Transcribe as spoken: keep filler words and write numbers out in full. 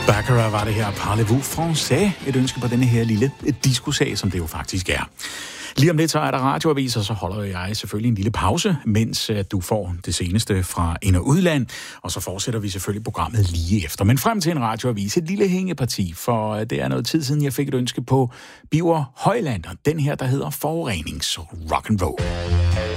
Baccarat var det her. Parlez-vous français? Et ønske på denne her lille diskusag, som det jo faktisk er. Lige om lidt, så er der radioaviser, så holder jeg selvfølgelig en lille pause, mens du får det seneste fra ind- og udland, og så fortsætter vi selvfølgelig programmet lige efter. Men frem til en radioavis, et lille hængeparti, for det er noget tid siden, jeg fik et ønske på Biver Højland, og den her, der hedder Forurenings Rock'n'Roll.